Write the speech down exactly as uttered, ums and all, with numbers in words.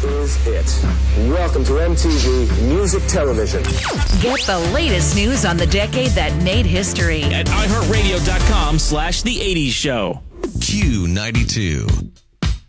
is it. Welcome to M T V Music Television. Get the latest news on the decade that made history at iHeartRadio.com slash The eighties Show. Q ninety-two.